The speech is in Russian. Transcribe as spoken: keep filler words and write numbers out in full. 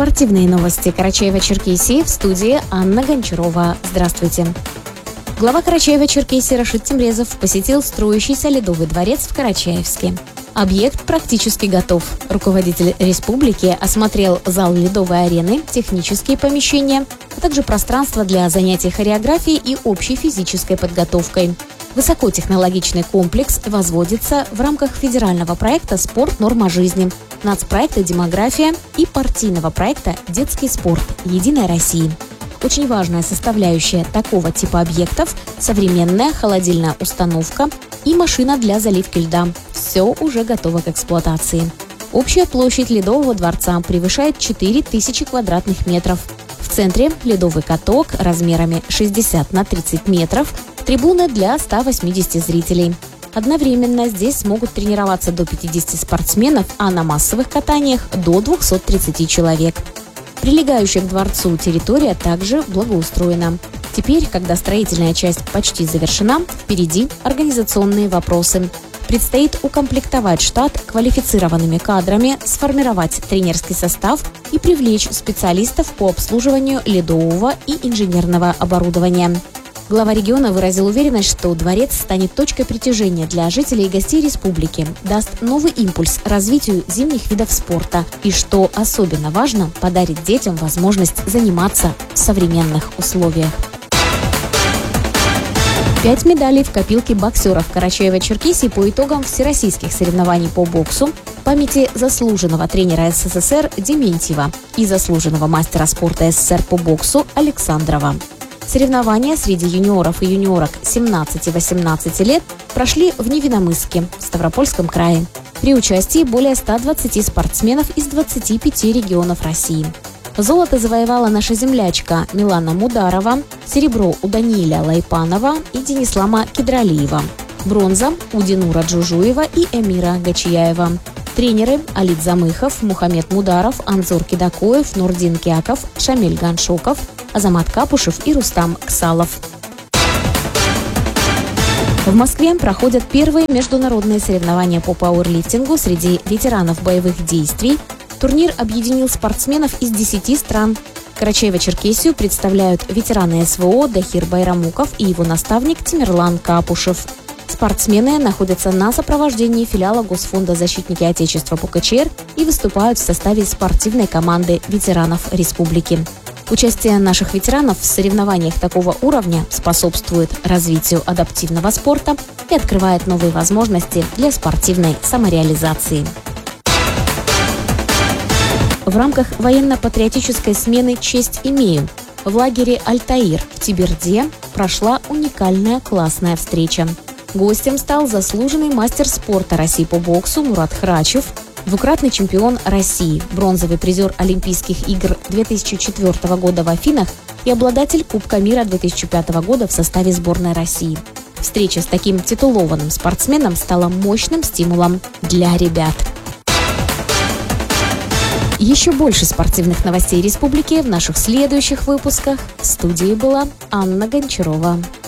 Спортивные новости Карачаева-Черкесии, в студии Анна Гончарова. Здравствуйте. Глава Карачаева-Черкесии Рашид Темрезов посетил строящийся Ледовый дворец в Карачаевске. Объект практически готов. Руководитель республики осмотрел зал Ледовой арены, технические помещения, а также пространство для занятий хореографией и общей физической подготовкой. Высокотехнологичный комплекс возводится в рамках федерального проекта «Спорт. Норма жизни», нацпроекта «Демография» и партийного проекта «Детский спорт. Единой России». Очень важная составляющая такого типа объектов – современная холодильная установка и машина для заливки льда. Все уже готово к эксплуатации. Общая площадь Ледового дворца превышает четыре тысячи квадратных метров. В центре ледовый каток размерами шестьдесят на тридцать метров, трибуны для ста восьмидесяти зрителей. Одновременно здесь смогут тренироваться до пятидесяти спортсменов, а на массовых катаниях до двухсот тридцати человек. Прилегающая к дворцу территория также благоустроена. Теперь, когда строительная часть почти завершена, впереди организационные вопросы. Предстоит укомплектовать штат квалифицированными кадрами, сформировать тренерский состав и привлечь специалистов по обслуживанию ледового и инженерного оборудования. Глава региона выразил уверенность, что дворец станет точкой притяжения для жителей и гостей республики, даст новый импульс развитию зимних видов спорта и, что особенно важно, подарит детям возможность заниматься в современных условиях. Пять медалей в копилке боксеров Карачаева-Черкесии по итогам всероссийских соревнований по боксу в памяти заслуженного тренера СССР Дементьева и заслуженного мастера спорта СССР по боксу Александрова. Соревнования среди юниоров и юниорок семнадцати-восемнадцати лет прошли в Невинномысске, в Ставропольском крае, при участии более ста двадцати спортсменов из двадцати пяти регионов России. Золото завоевала наша землячка Милана Мударова, серебро у Данииля Лайпанова и Денислама Кедралиева, бронза у Динура Джужуева и Эмира Гачияева. Тренеры Алит Замыхов, Мухаммед Мударов, Анзор Кидакоев, Нурдин Кяков, Шамиль Ганшоков, Азамат Капушев и Рустам Ксалов. В Москве проходят первые международные соревнования по пауэрлифтингу среди ветеранов боевых действий. Турнир объединил спортсменов из десяти стран. Карачаево-Черкесию представляют ветераны СВО Дахир Байрамуков и его наставник Тимирлан Капушев. Спортсмены находятся на сопровождении филиала Госфонда «Защитники Отечества» по КЧР и выступают в составе спортивной команды ветеранов республики. Участие наших ветеранов в соревнованиях такого уровня способствует развитию адаптивного спорта и открывает новые возможности для спортивной самореализации. В рамках военно-патриотической смены «Честь имею» в лагере «Альтаир» в Тиберде прошла уникальная классная встреча. Гостем стал заслуженный мастер спорта России по боксу Мурат Храчев, двукратный чемпион России, бронзовый призер Олимпийских игр две тысячи четвёртого года в Афинах и обладатель Кубка мира две тысячи пятого года в составе сборной России. Встреча с таким титулованным спортсменом стала мощным стимулом для ребят. Еще больше спортивных новостей республики в наших следующих выпусках. В студии была Анна Гончарова.